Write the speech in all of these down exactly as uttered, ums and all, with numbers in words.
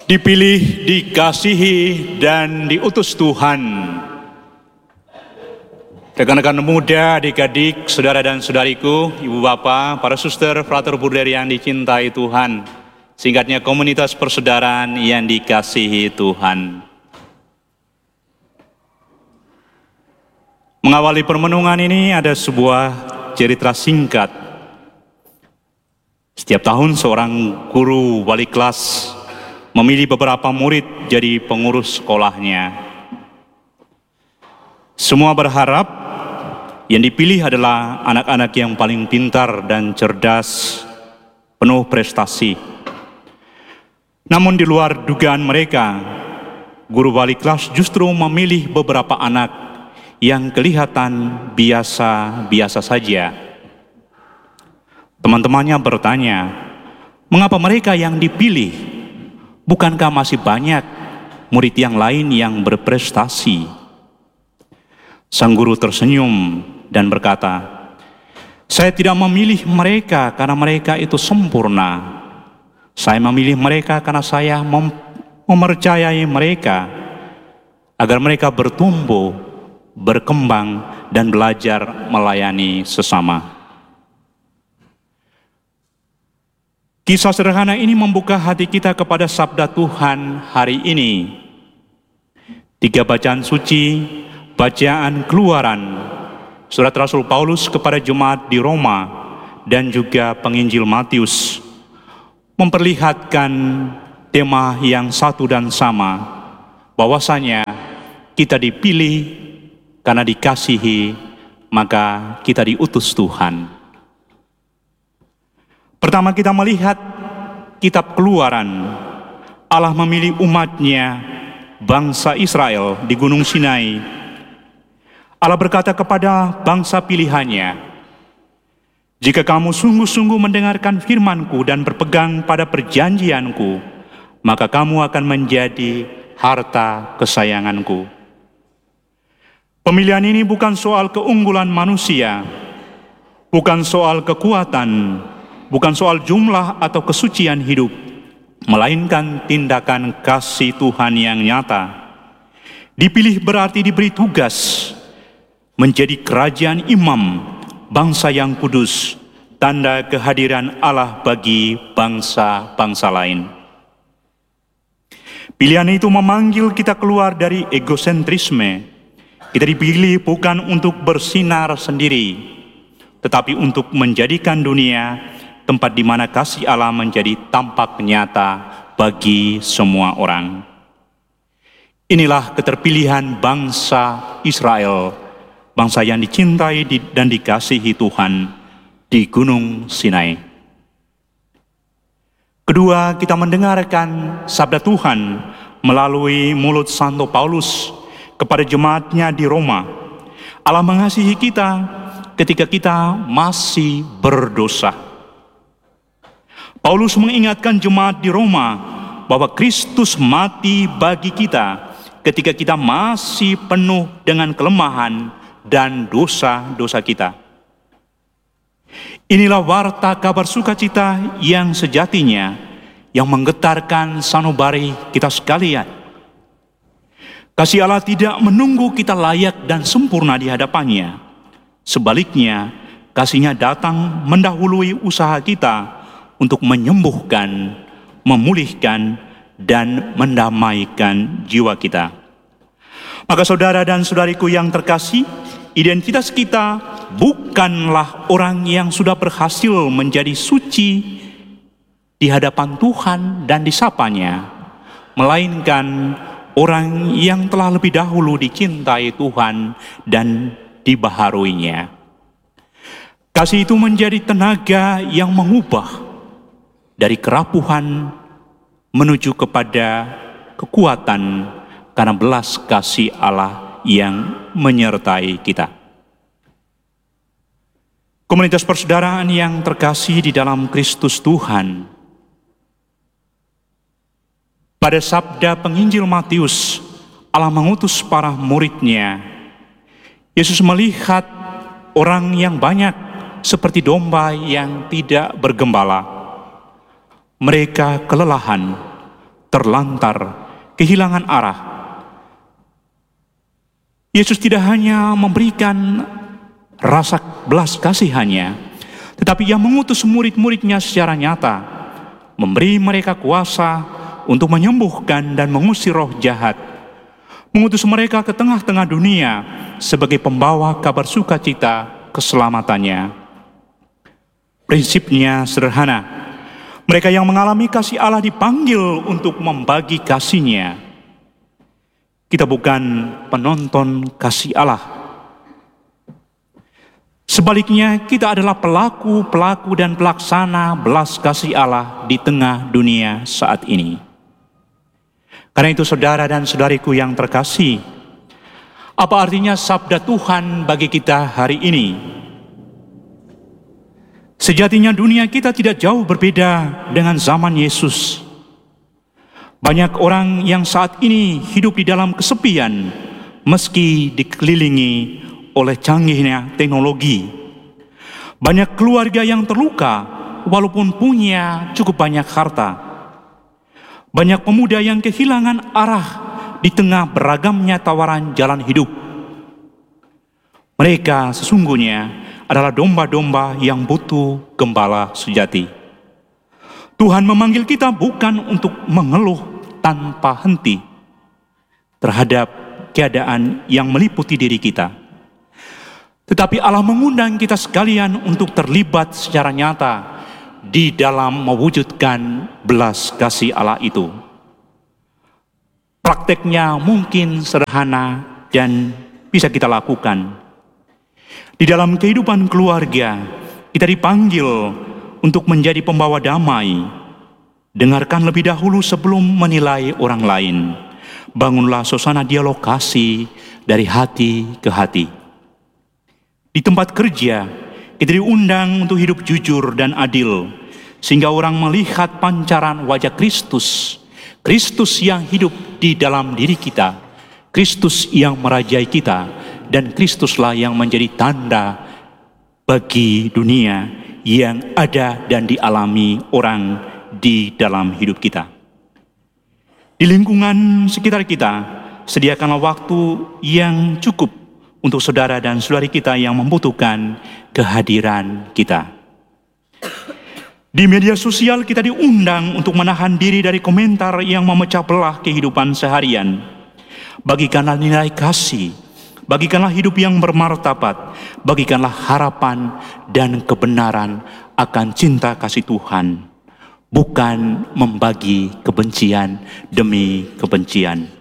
Dipilih, dikasihi, dan diutus Tuhan. Rekan-rekan muda, adik-adik, saudara dan saudariku, ibu bapak, para suster, frater bruder yang dicintai Tuhan. Singkatnya komunitas persaudaraan yang dikasihi Tuhan. Mengawali permenungan ini ada sebuah cerita singkat. Setiap tahun seorang guru wali kelas memilih beberapa murid jadi pengurus sekolahnya. Semua berharap yang dipilih adalah anak-anak yang paling pintar dan cerdas, penuh prestasi. Namun di luar dugaan mereka, guru wali kelas justru memilih beberapa anak yang kelihatan biasa-biasa saja. Teman-temannya bertanya, mengapa mereka yang dipilih? Bukankah masih banyak murid yang lain yang berprestasi? Sang guru tersenyum dan berkata, saya tidak memilih mereka karena mereka itu sempurna. Saya memilih mereka karena saya mem- mempercayai mereka agar mereka bertumbuh, berkembang, dan belajar melayani sesama. Kisah sederhana ini membuka hati kita kepada sabda Tuhan hari ini. Tiga bacaan suci, bacaan Keluaran, surat Rasul Paulus kepada jemaat di Roma, dan juga penginjil Matius memperlihatkan tema yang satu dan sama, bahwasanya kita dipilih karena dikasihi, maka kita diutus Tuhan. Pertama kita melihat kitab Keluaran. Allah memilih umatnya, bangsa Israel di Gunung Sinai. Allah berkata kepada bangsa pilihannya, jika kamu sungguh-sungguh mendengarkan firman-Ku dan berpegang pada perjanjian-Ku, maka kamu akan menjadi harta kesayangan-Ku. Pemilihan ini bukan soal keunggulan manusia, bukan soal kekuatan, bukan soal jumlah atau kesucian hidup, melainkan tindakan kasih Tuhan yang nyata. Dipilih berarti diberi tugas menjadi kerajaan imam, bangsa yang kudus, tanda kehadiran Allah bagi bangsa-bangsa lain. Pilihan itu memanggil kita keluar dari egosentrisme. Kita dipilih bukan untuk bersinar sendiri, tetapi untuk menjadikan dunia tempat di mana kasih Allah menjadi tampak nyata bagi semua orang. Inilah keterpilihan bangsa Israel, bangsa yang dicintai dan dikasihi Tuhan di Gunung Sinai. Kedua, kita mendengarkan sabda Tuhan melalui mulut Santo Paulus kepada jemaatnya di Roma. Allah mengasihi kita ketika kita masih berdosa. Paulus mengingatkan jemaat di Roma bahwa Kristus mati bagi kita ketika kita masih penuh dengan kelemahan dan dosa-dosa kita. Inilah warta kabar sukacita yang sejatinya yang menggetarkan sanubari kita sekalian. Kasih Allah tidak menunggu kita layak dan sempurna di hadapannya. Sebaliknya, kasih-Nya datang mendahului usaha kita untuk menyembuhkan, memulihkan, dan mendamaikan jiwa kita. Maka saudara dan saudariku yang terkasih, identitas kita bukanlah orang yang sudah berhasil menjadi suci di hadapan Tuhan dan disapanya, melainkan orang yang telah lebih dahulu dicintai Tuhan dan dibaharuinya. Kasih itu menjadi tenaga yang mengubah dari kerapuhan menuju kepada kekuatan karena belas kasih Allah yang menyertai kita. Komunitas persaudaraan yang terkasih di dalam Kristus Tuhan, pada sabda penginjil Matius, Allah mengutus para murid-Nya. Yesus melihat orang yang banyak seperti domba yang tidak bergembala. Mereka kelelahan, terlantar, kehilangan arah. Yesus tidak hanya memberikan rasa belas kasihannya, tetapi Ia mengutus murid-muridnya secara nyata, memberi mereka kuasa untuk menyembuhkan dan mengusir roh jahat, mengutus mereka ke tengah-tengah dunia sebagai pembawa kabar sukacita keselamatannya. Prinsipnya sederhana, mereka yang mengalami kasih Allah dipanggil untuk membagi kasih-Nya. Kita bukan penonton kasih Allah. Sebaliknya, kita adalah pelaku-pelaku dan pelaksana belas kasih Allah di tengah dunia saat ini. Karena itu saudara dan saudariku yang terkasih, apa artinya sabda Tuhan bagi kita hari ini? Sejatinya dunia kita tidak jauh berbeda dengan zaman Yesus. Banyak orang yang saat ini hidup di dalam kesepian, meski dikelilingi oleh canggihnya teknologi. Banyak keluarga yang terluka, walaupun punya cukup banyak harta. Banyak pemuda yang kehilangan arah di tengah beragamnya tawaran jalan hidup. Mereka sesungguhnya adalah domba-domba yang butuh gembala sejati. Tuhan memanggil kita bukan untuk mengeluh tanpa henti terhadap keadaan yang meliputi diri kita. Tetapi Allah mengundang kita sekalian untuk terlibat secara nyata di dalam mewujudkan belas kasih Allah itu. Prakteknya mungkin sederhana dan bisa kita lakukan. Di dalam kehidupan keluarga, kita dipanggil untuk menjadi pembawa damai. Dengarkan lebih dahulu sebelum menilai orang lain. Bangunlah suasana dialog kasih dari hati ke hati. Di tempat kerja, kita diundang untuk hidup jujur dan adil, sehingga orang melihat pancaran wajah Kristus. Kristus yang hidup di dalam diri kita, Kristus yang merajai kita, dan Kristuslah yang menjadi tanda bagi dunia yang ada dan dialami orang di dalam hidup kita. Di lingkungan sekitar kita, sediakanlah waktu yang cukup untuk saudara dan saudari kita yang membutuhkan kehadiran kita. Di media sosial kita diundang untuk menahan diri dari komentar yang memecah belah kehidupan seharian. Bagikanlah nilai kasih, bagikanlah hidup yang bermartabat, bagikanlah harapan dan kebenaran akan cinta kasih Tuhan, bukan membagi kebencian demi kebencian.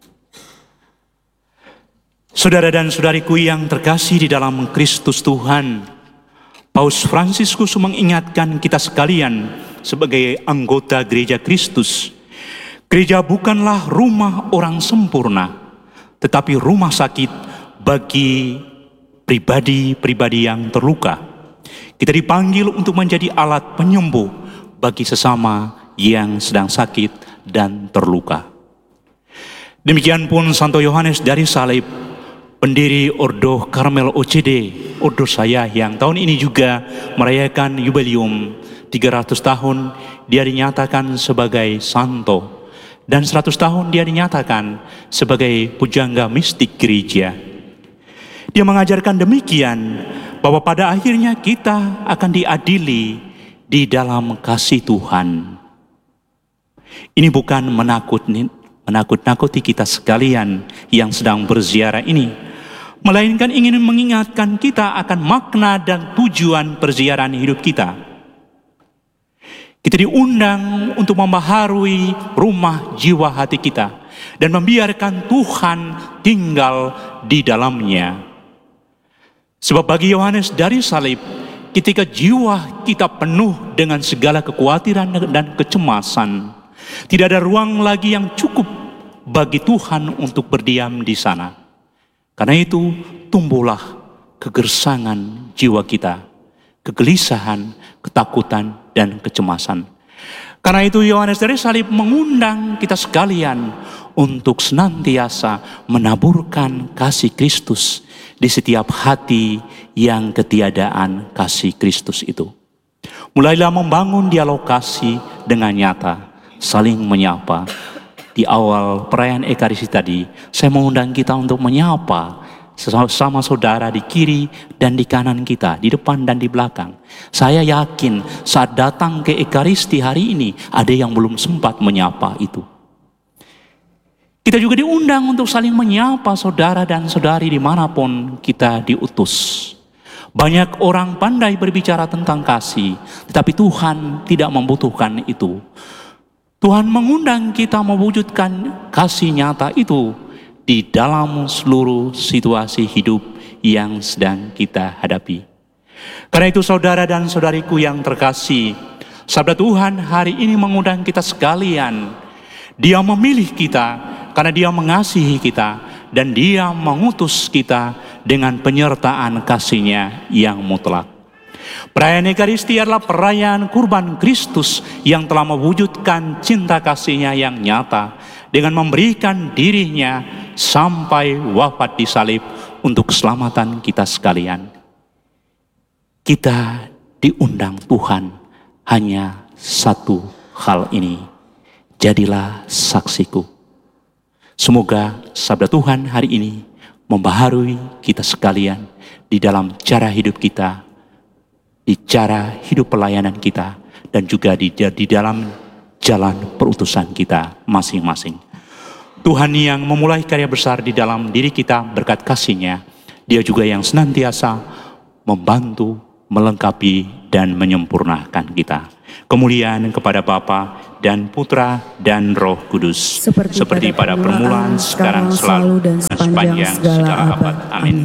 Saudara dan saudariku yang terkasih di dalam Kristus Tuhan, Paus Fransiskus mengingatkan kita sekalian sebagai anggota gereja Kristus, gereja bukanlah rumah orang sempurna, tetapi rumah sakit bagi pribadi-pribadi yang terluka. Kita dipanggil untuk menjadi alat penyembuh bagi sesama yang sedang sakit dan terluka. Demikian pun Santo Yohanes dari Salib, pendiri Ordo Karmel O C D, ordo saya yang tahun ini juga merayakan jubileum tiga ratus tahun, dia dinyatakan sebagai santo, dan seratus tahun dia dinyatakan sebagai pujangga mistik gereja. Dia mengajarkan demikian, bahwa pada akhirnya kita akan diadili di dalam kasih Tuhan. Ini bukan menakut, menakut-nakuti kita sekalian yang sedang berziarah ini, melainkan ingin mengingatkan kita akan makna dan tujuan perziarahan hidup kita. Kita diundang untuk membaharui rumah jiwa hati kita dan membiarkan Tuhan tinggal di dalamnya. Sebab bagi Yohanes dari Salib, ketika jiwa kita penuh dengan segala kekhawatiran dan kecemasan, tidak ada ruang lagi yang cukup bagi Tuhan untuk berdiam di sana. Karena itu tumbuhlah kegersangan jiwa kita, kegelisahan, ketakutan, dan kecemasan. Karena itu Yohanes dari Salib mengundang kita sekalian untuk senantiasa menaburkan kasih Kristus di setiap hati yang ketiadaan kasih Kristus itu. Mulailah membangun dialog kasih dengan nyata, saling menyapa, Di awal perayaan Ekaristi tadi, saya mengundang kita untuk menyapa sesama saudara di kiri dan di kanan kita, di depan dan di belakang. Saya yakin saat datang ke Ekaristi hari ini, ada yang belum sempat menyapa itu. Kita juga diundang untuk saling menyapa saudara dan saudari dimanapun kita diutus. Banyak orang pandai berbicara tentang kasih, tetapi Tuhan tidak membutuhkan itu. Tuhan mengundang kita mewujudkan kasih nyata itu di dalam seluruh situasi hidup yang sedang kita hadapi. Karena itu saudara dan saudariku yang terkasih, sabda Tuhan hari ini mengundang kita sekalian. Dia memilih kita karena Dia mengasihi kita dan Dia mengutus kita dengan penyertaan kasih-Nya yang mutlak. Perayaan Ekaristi adalah perayaan kurban Kristus yang telah mewujudkan cinta kasih-Nya yang nyata dengan memberikan dirinya sampai wafat di salib untuk keselamatan kita sekalian. Kita diundang Tuhan hanya satu hal ini. Jadilah saksiku. Semoga sabda Tuhan hari ini membaharui kita sekalian di dalam cara hidup kita, di cara hidup pelayanan kita, dan juga di, di dalam jalan perutusan kita masing-masing. Tuhan yang memulai karya besar di dalam diri kita berkat kasih-Nya, Dia juga yang senantiasa membantu, melengkapi, dan menyempurnakan kita. Kemuliaan kepada Bapa dan Putra dan Roh Kudus, seperti, seperti pada permulaan, sekarang, selalu, dan sepanjang segala abad. Amin.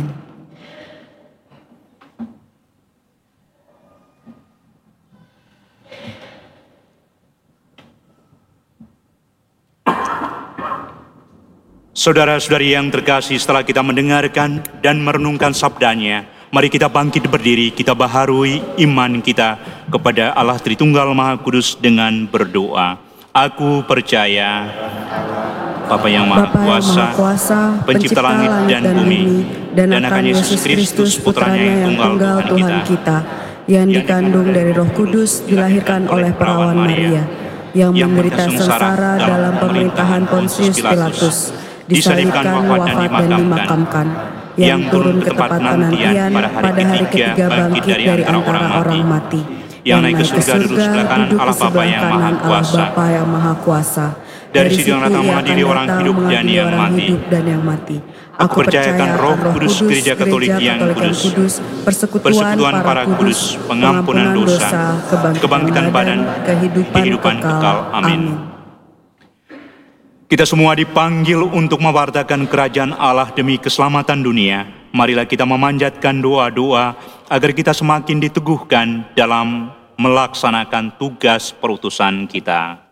Saudara-saudari yang terkasih, setelah kita mendengarkan dan merenungkan sabdanya, mari kita bangkit berdiri, kita baharui iman kita kepada Allah Tritunggal Maha Kudus dengan berdoa. Aku percaya Bapa yang Maha Kuasa, Pencipta langit dan bumi, dan akan Yesus Kristus Putranya yang tunggal Tuhan kita, yang dikandung dari Roh Kudus, dilahirkan oleh perawan Maria, yang menderita sengsara dalam pemerintahan Pontius Pilatus, disalibkan, wafat dan dimakamkan, yang turun ke tempat penantian pada hari ketiga bangkit dari antara orang mati, yang naik ke surga duduk sebelah kanan Allah Bapa yang Maha Kuasa. yang Maha Kuasa. Dari situ yang datang mengadili orang hidup dan yang mati. Aku percayakan Roh Kudus, Gereja Katolik yang kudus, persekutuan para kudus, pengampunan dosa, kebangkitan badan, kehidupan kekal. Amin. Kita semua dipanggil untuk mewartakan kerajaan Allah demi keselamatan dunia. Marilah kita memanjatkan doa-doa agar kita semakin diteguhkan dalam melaksanakan tugas perutusan kita.